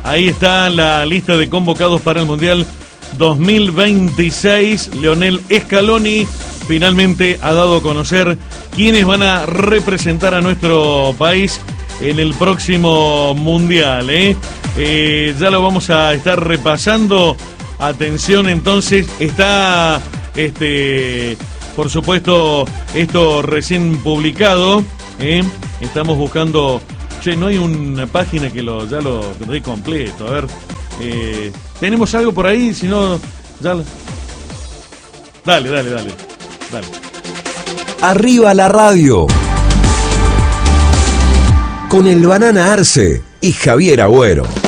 Ahí está la lista de convocados para el Mundial 2026. Lionel Scaloni finalmente ha dado a conocer quiénes van a representar a nuestro país en el próximo Mundial. Ya lo vamos a estar repasando. Atención, entonces, está, por supuesto, esto recién publicado. Estamos buscando... Che, no hay una página que ya lo dé completo. A ver, ¿tenemos algo por ahí? Si no, ya... Dale. Arriba la radio. Con el Banana Arce y Javier Agüero.